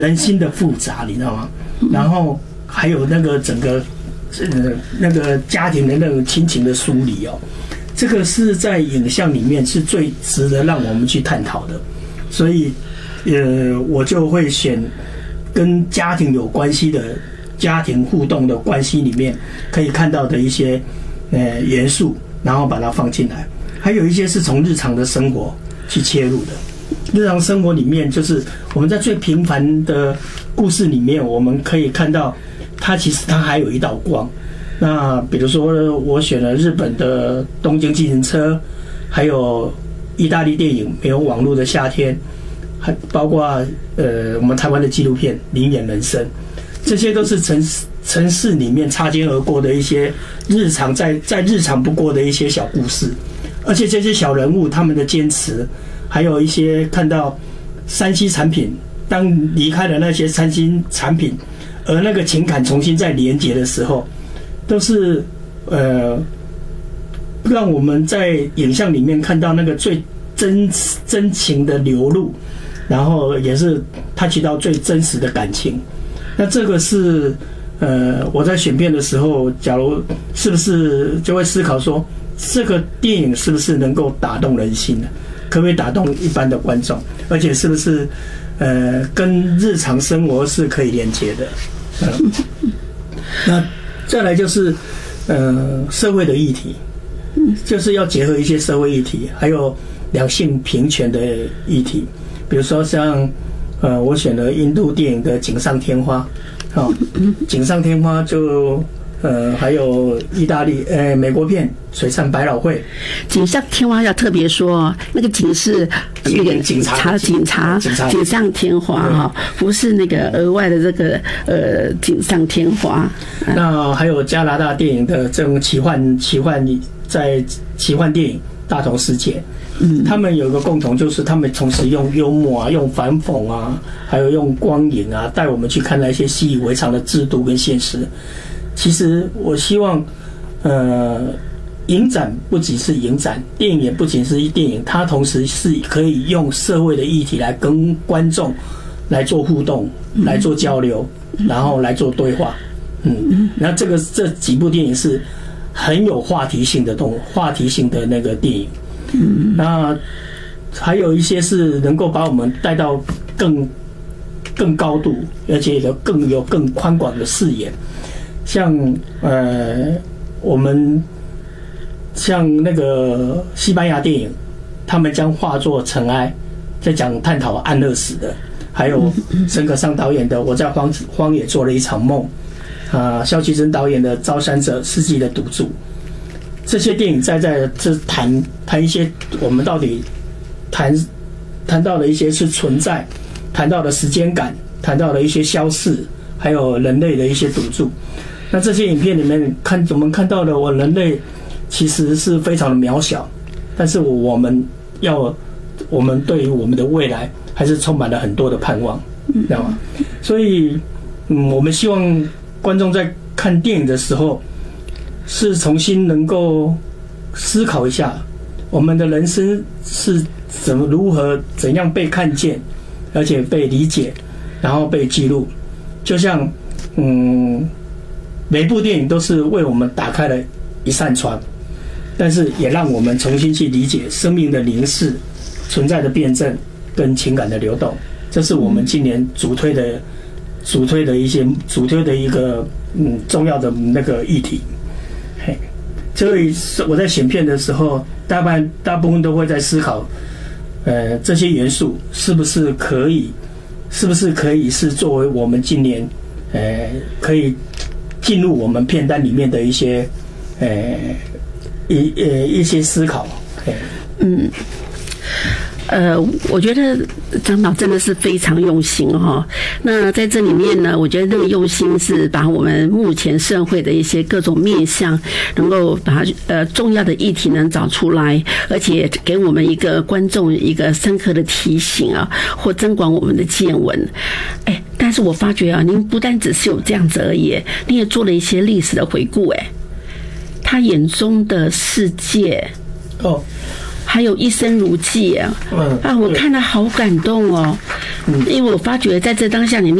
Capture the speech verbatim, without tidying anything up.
人心的复杂，你知道吗？然后还有那个整个呃那个家庭的那种亲情的疏离哦，这个是在影像里面是最值得让我们去探讨的，所以呃我就会选跟家庭有关系的家庭互动的关系里面可以看到的一些呃元素，然后把它放进来。还有一些是从日常的生活去切入的。日常生活里面，就是我们在最平凡的故事里面，我们可以看到它其实它还有一道光。那比如说我选了日本的东京计程车，还有意大利电影没有网络的夏天，还包括呃我们台湾的纪录片灵眼人生，这些都是城市城市里面擦肩而过的一些日常在在日常不过的一些小故事，而且这些小人物他们的坚持，还有一些看到三 C 产品当离开了那些三 C 产品，而那个情感重新再连结的时候，都是呃让我们在影像里面看到那个最真真情的流露，然后也是它起到最真实的感情。那这个是呃我在选片的时候，假如是不是就会思考说，这个电影是不是能够打动人心呢？可不可以打动一般的观众？而且是不是呃跟日常生活是可以连接的？嗯，那再来就是呃社会的议题，就是要结合一些社会议题，还有两性平权的议题，比如说像呃我选了印度电影的《锦上添花》，好，《锦上添花》就。呃，还有意大利、呃美国片《璀璨百老汇》。 锦上添花要特别说，那个锦是那个警察、 警察、锦上添花哈，不是那个额外的这个呃锦上添花。 那还有加拿大电影的这种奇幻、奇幻在奇幻电影《大同世界》。嗯，他们有一个共同，就是他们同时用幽默啊、用反讽啊，还有用光影啊，带我们去看那些习以为常的制度跟现实。其实我希望，呃，影展不仅是影展，电影也不仅是电影，它同时是可以用社会的议题来跟观众来做互动、来做交流，然后来做对话。嗯，那这个这几部电影是很有话题性的动话题性的那个电影。嗯，那还有一些是能够把我们带到更更高度，而且有更有更宽广的视野。像呃，我们像那个西班牙电影，他们将画作尘埃，在讲探讨安乐死的，还有沈可尚导演的《我在荒荒野做了一场梦》，啊，萧其真导演的《招山者世纪的赌注》，这些电影在在这谈谈一些我们到底谈谈到的一些是存在，谈到的时间感，谈到的一些消逝，还有人类的一些赌注。那这些影片里面看，我们看到的，我人类其实是非常的渺小，但是我们要，我们对于我们的未来还是充满了很多的盼望，知道吗？所以，嗯，我们希望观众在看电影的时候，是重新能够思考一下，我们的人生是怎么如何怎样被看见，而且被理解，然后被记录，就像，嗯。每部电影都是为我们打开了一扇窗，但是也让我们重新去理解生命的凝视、存在的辩证跟情感的流动。这是我们今年主推的、主推的一些主推的一个嗯重要的那个议题。嘿，所以我在选片的时候，大半大部分都会在思考，呃，这些元素是不是可以，是不是可以是作为我们今年呃可以。进入我们片单里面的一些，呃，一呃一些思考， 嗯，呃，我觉得张导真的是非常用心哈。那在这里面呢，我觉得那个用心是把我们目前社会的一些各种面向，能够把它呃重要的议题能找出来，而且给我们一个观众一个深刻的提醒啊，或增广我们的见闻。哎。但是我发觉啊，您不但只是有这样子而已，你也做了一些历史的回顾。哎，他眼中的世界， 哦， 还有一生如寄啊，嗯，啊，我看了好感动哦。 因为我发觉在这当下里面。